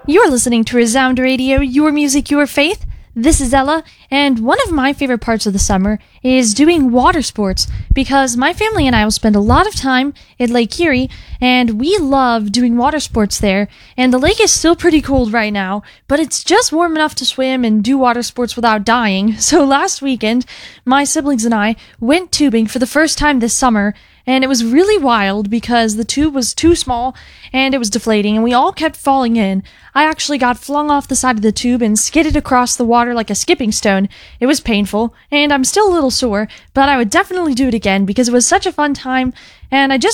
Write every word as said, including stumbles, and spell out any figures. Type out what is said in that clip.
You're listening to Resound Radio, your music, your faith. This is Ella, and one of my favorite parts of the summer is doing water sports, because my family and I will spend a lot of time at Lake Erie, and we love doing water sports there, and the lake is still pretty cold right now, but it's just warm enough to swim and do water sports without dying. So last weekend, my siblings and I went tubing for the first time this summer, and it was really wild because the tube was too small and it was deflating and we all kept falling in. I actually got flung off the side of the tube and skidded across the water like a skipping stone. It was painful and I'm still a little sore, but I would definitely do it again because it was such a fun time, and I just